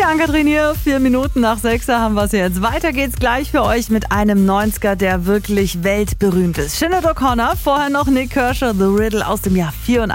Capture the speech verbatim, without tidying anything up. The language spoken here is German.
Ann-Kathrin hier. Vier Minuten nach sechs haben wir es jetzt. Weiter geht's gleich für euch mit einem neunziger, der wirklich weltberühmt ist. Sinead O'Connor, vorher noch Nick Kershaw, The Riddle aus dem Jahr vierundachtzig.